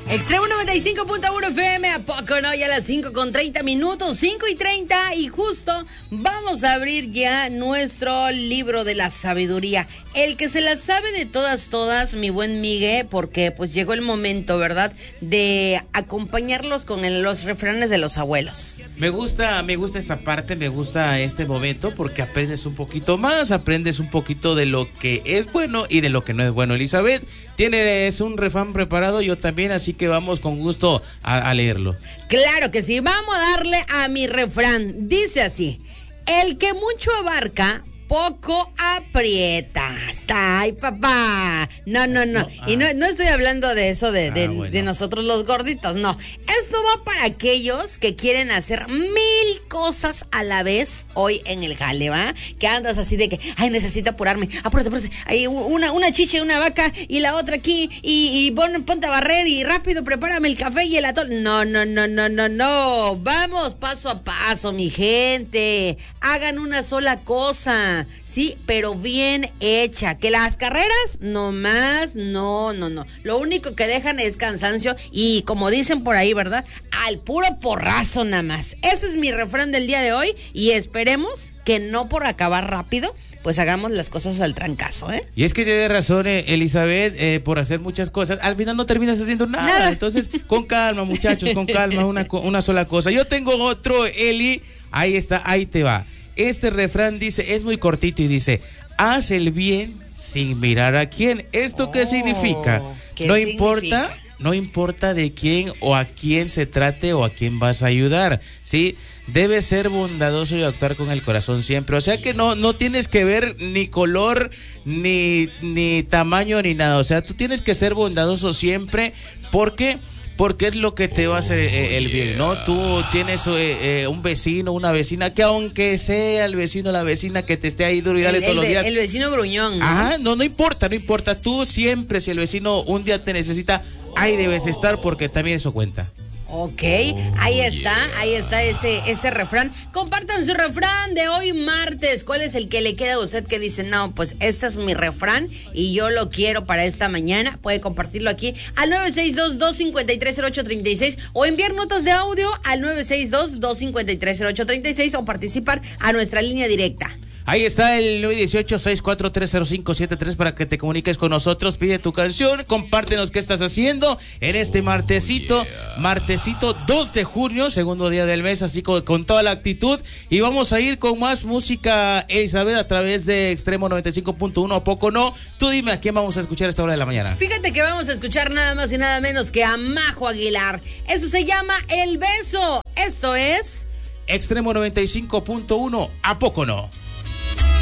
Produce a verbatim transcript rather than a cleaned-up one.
Extremo noventa y cinco punto uno F M, ¿a poco no? Ya a las cinco con treinta minutos, cinco y treinta, y justo vamos a abrir ya nuestro libro de la sabiduría. El que se la sabe de todas, todas, mi buen Migue, porque pues llegó el momento, ¿verdad?, de acompañarlos con el, los refranes de los abuelos. Me gusta, me gusta esta parte, me gusta este momento, porque aprendes un poquito más, aprendes un poquito de lo que es bueno y de lo que no es bueno. Elizabeth, tienes un refrán preparado, yo también, así que vamos con gusto a, a leerlo. Claro que sí, vamos a darle a mi refrán. Dice así: el que mucho abarca, poco aprieta. Ay, papá. No, no, no. no ah. Y no, no estoy hablando de eso de, de, ah, bueno. de nosotros los gorditos, no. Esto va para aquellos que quieren hacer mil cosas a la vez hoy en el jale, ¿va? Que andas así de que, ay, necesito apurarme. Apúrate, apúrate. Hay una, una chicha, una vaca y la otra aquí. Y, y pon, ponte a barrer y rápido prepárame el café y el atole. No, no, no, no, no, no. Vamos paso a paso, mi gente. Hagan una sola cosa. Sí, pero bien hecha. Que las carreras, no más, no, no, no. Lo único que dejan es cansancio y, como dicen por ahí, ¿verdad?, al puro porrazo nada más. Ese es mi refrán del día de hoy y esperemos que no por acabar rápido, pues hagamos las cosas al trancazo, ¿eh? Y es que tiene razón, eh, Elizabeth, eh, por hacer muchas cosas, al final no terminas haciendo nada. nada. Entonces, con calma, muchachos, con calma, una, una sola cosa. Yo tengo otro, Eli, ahí está, ahí te va. Este refrán dice, es muy cortito y dice: haz el bien sin mirar a quién. ¿Esto oh, qué significa? ¿Qué no significa? importa, no importa de quién o a quién se trate o a quién vas a ayudar, ¿sí? Debes ser bondadoso y actuar con el corazón siempre. O sea que no, no tienes que ver ni color, ni, ni tamaño, ni nada. O sea, tú tienes que ser bondadoso siempre, porque... porque es lo que te va a hacer eh, el bien, ¿no? Tú tienes eh, eh, un vecino, una vecina, que aunque sea el vecino o la vecina que te esté ahí duro y dale el, todos el, los días. El vecino gruñón, ¿no? Ajá, no, no importa, no importa. Tú siempre, si el vecino un día te necesita, ahí debes estar, porque también eso cuenta. Ok, ahí está, ahí está este, este refrán. Compartan su refrán de hoy martes. ¿Cuál es el que le queda a usted que dice, no, pues este es mi refrán y yo lo quiero para esta mañana? Puede compartirlo aquí al nueve seis dos, dos cinco tres, cero ocho tres seis o enviar notas de audio al nueve seis dos, dos cinco tres, cero ocho tres seis o participar a nuestra línea directa. Ahí está el nueve uno ocho, seis cuatro tres, cero cinco siete tres para que te comuniques con nosotros. Pide tu canción, compártenos qué estás haciendo en este martesito, oh, yeah. martesito dos de junio, segundo día del mes, así con, con toda la actitud. Y vamos a ir con más música, Elizabeth, a través de Extremo noventa y cinco punto uno, ¿a poco no? Tú dime a quién vamos a escuchar a esta hora de la mañana. Fíjate que vamos a escuchar nada más y nada menos que a Majo Aguilar. Eso se llama El Beso. Esto es Extremo noventa y cinco punto uno, ¿a poco no?